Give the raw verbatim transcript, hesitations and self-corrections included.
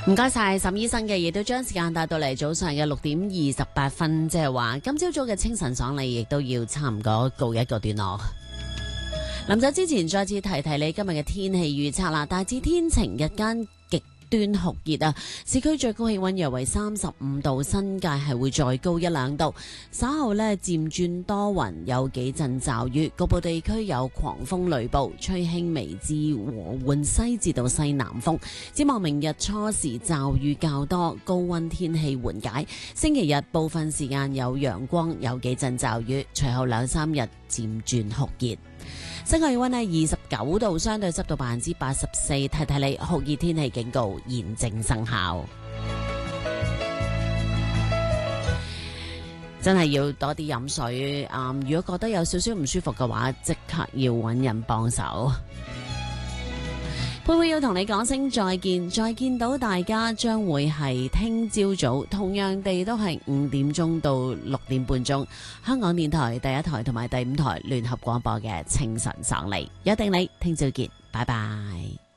唔該晒沈醫生嘅，亦都將時間帶到嚟早上嘅六點二十八分，即係話今朝早嘅清晨爽利亦都要差唔多告一個段落。臨走之前再次提提你今日嘅天氣預測啦，大致天晴，日間極端酷熱啊！市區最高氣溫約為三十五度，新界係會再高一兩度。稍後呢漸轉多雲，有幾陣驟雨，局部地區有狂風雷暴，吹輕微至和緩西至到西南風。展望明日初時驟雨較多，高溫天氣緩解。星期日部分時間有陽光，有幾陣驟雨，隨後兩三日漸轉酷熱。室外氣溫係二十九度，相對濕度百分之八十四。提提你酷熱天氣警告現正生效，真係要多啲飲水。嗯，如果覺得有少少唔舒服嘅話，即刻要揾人幫手。佩佩要同你講聲再見，再見到大家將會係聽朝早，同樣地都係五點鐘到六點半鐘，香港電台第一台同埋第五台聯合廣播嘅清晨爽利，約定你聽朝見，拜拜。